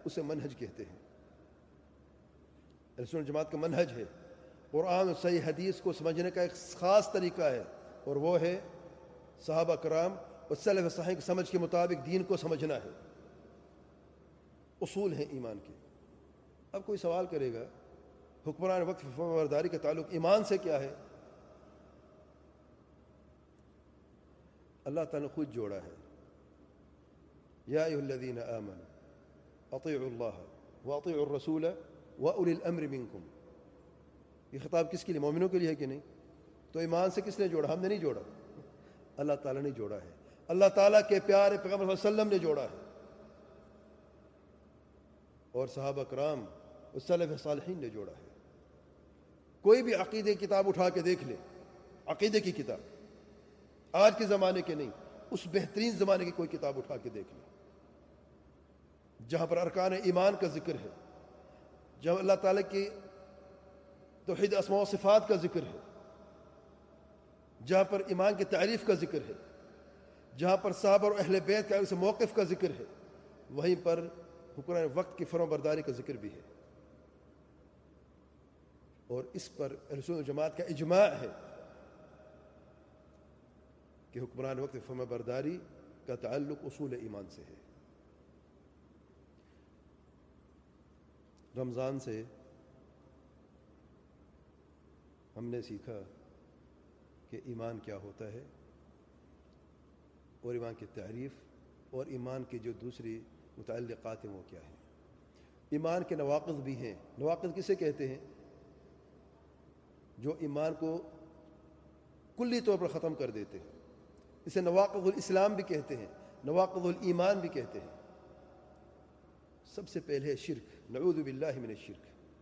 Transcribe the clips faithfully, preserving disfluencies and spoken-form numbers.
اسے منہج کہتے ہیں. اہل سنت جماعت کا منہج ہے. قرآن اور صحیح حدیث کو سمجھنے کا ایک خاص طریقہ ہے، اور وہ ہے صحابہ کرام اور سلف صالحین کی سمجھ کے مطابق دین کو سمجھنا ہے. اصول ہیں ایمان کے. اب کوئی سوال کرے گا حکمران وقت فرما برداری کا تعلق ایمان سے کیا ہے؟ اللہ تعالیٰ نے خود جوڑا ہے. یا ایھا الذین آمنوا اطیعوا اللہ واطیعوا الرسول واولی الامر منکم. یہ خطاب کس کے لیے؟ مومنوں کے لیے ہے کہ نہیں؟ تو ایمان سے کس نے جوڑا؟ ہم نے نہیں جوڑا، اللہ تعالیٰ نے جوڑا ہے. اللہ تعالیٰ کے پیارے پیغمبر صلی اللہ علیہ وسلم نے جوڑا ہے، اور صحابہ کرام اور سلف صالحین نے جوڑا ہے. کوئی بھی عقیدے کی کتاب اٹھا کے دیکھ لے، عقیدے کی کتاب، آج کے زمانے کے نہیں، اس بہترین زمانے کی کوئی کتاب اٹھا کے دیکھ لے جہاں پر ارکان ایمان کا ذکر ہے، جہاں اللہ تعالیٰ کی توحید اسماء و صفات کا ذکر ہے، جہاں پر ایمان کی تعریف کا ذکر ہے، جہاں پر صحابہ اور اہل بیت کا موقف کا ذکر ہے، وہیں پر حکمران وقت کی فرما برداری کا ذکر بھی ہے. اور اس پر اہل سنت جماعت کا اجماع ہے کہ حکمران وقت کی فرما برداری کا تعلق اصول ایمان سے ہے. رمضان سے ہم نے سیکھا کہ ایمان کیا ہوتا ہے، اور ایمان کی تعریف، اور ایمان کی جو دوسری متعلقات ہیں وہ کیا ہیں. ایمان کے نواقض بھی ہیں. نواقض کسے کہتے ہیں؟ جو ایمان کو کلی طور پر ختم کر دیتے ہیں. اسے نواقض الاسلام بھی کہتے ہیں، نواقض الایمان بھی کہتے ہیں. سب سے پہلے شرک، نعوذ باللہ من الشرک.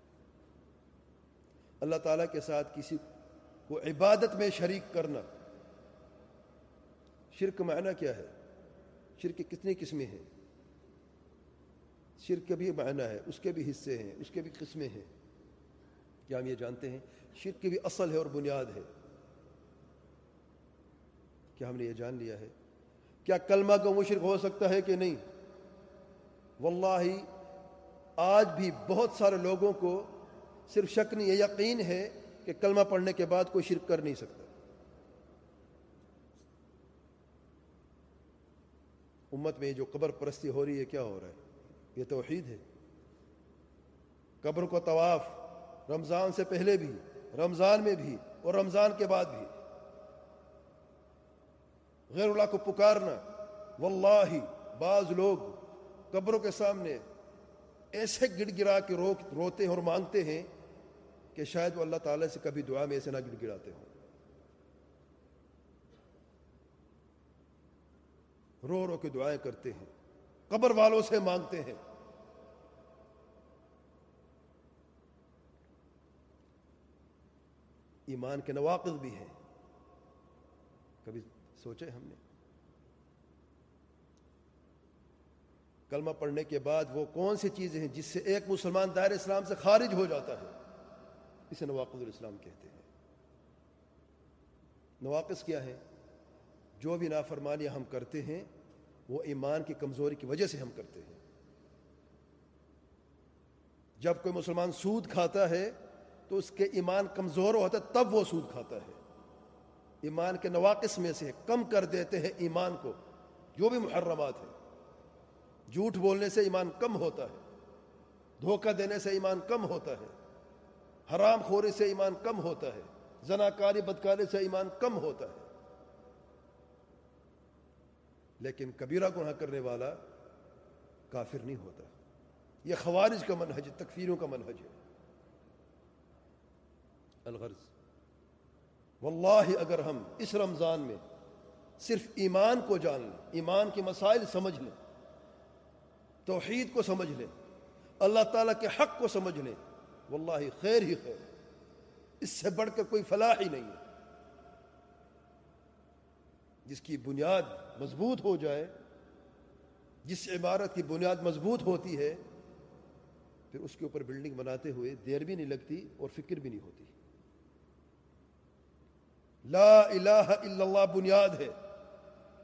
اللہ تعالیٰ کے ساتھ کسی کو عبادت میں شریک کرنا. شرک کا معنی کیا ہے؟ شرک کی کتنی قسمیں ہیں؟ شرک کا بھی معنی ہے، اس کے بھی حصے ہیں، اس کے بھی قسمیں ہیں. کیا ہم یہ جانتے ہیں؟ شرک کی بھی اصل ہے اور بنیاد ہے. کیا ہم نے یہ جان لیا ہے؟ کیا کلمہ کو مشرک ہو سکتا ہے کہ نہیں؟ واللہ آج بھی بہت سارے لوگوں کو صرف شک نہیں، یہ یقین ہے کہ کلمہ پڑھنے کے بعد کوئی شرک کر نہیں سکتا. امت میں جو قبر پرستی ہو رہی ہے، کیا ہو رہا ہے؟ یہ توحید ہے. قبر کو طواف رمضان سے پہلے بھی، رمضان میں بھی، اور رمضان کے بعد بھی. غیر اللہ کو پکارنا. واللہ بعض لوگ قبروں کے سامنے ایسے گڑ گڑا کے رو روتے ہیں اور مانگتے ہیں کہ شاید وہ اللہ تعالیٰ سے کبھی دعا میں ایسے نہ گڑ گڑاتے ہوں. رو رو کے دعائیں کرتے ہیں، قبر والوں سے مانگتے ہیں. ایمان کے نواقض بھی ہیں. کبھی سوچے ہم نے؟ کلمہ پڑھنے کے بعد وہ کون سی چیزیں ہیں جس سے ایک مسلمان دائرہ اسلام سے خارج ہو جاتا ہے؟ اسے نواقض الاسلام کہتے ہیں. نواقض کیا ہے؟ جو بھی نافرمانیاں ہم کرتے ہیں وہ ایمان کی کمزوری کی وجہ سے ہم کرتے ہیں. جب کوئی مسلمان سود کھاتا ہے تو اس کے ایمان کمزور ہوتا ہے، تب وہ سود کھاتا ہے. ایمان کے نواقص میں سے کم کر دیتے ہیں ایمان کو جو بھی محرمات ہیں. جھوٹ بولنے سے ایمان کم ہوتا ہے، دھوکہ دینے سے ایمان کم ہوتا ہے، حرام خوری سے ایمان کم ہوتا ہے، زناکاری بدکاری سے ایمان کم ہوتا ہے. لیکن کبیرہ گناہ کرنے والا کافر نہیں ہوتا. یہ خوارج کا منہج، تکفیروں کا منہج ہے. الغرض واللہ اگر ہم اس رمضان میں صرف ایمان کو جان لیں، ایمان کے مسائل سمجھ لیں، توحید کو سمجھ لیں، اللہ تعالیٰ کے حق کو سمجھ لیں، واللہ خیر ہی خیر. اس سے بڑھ کر کوئی فلاح ہی نہیں ہے. جس کی بنیاد مضبوط ہو جائے، جس عمارت کی بنیاد مضبوط ہوتی ہے، پھر اس کے اوپر بلڈنگ بناتے ہوئے دیر بھی نہیں لگتی اور فکر بھی نہیں ہوتی. لا الہ الا اللہ بنیاد ہے.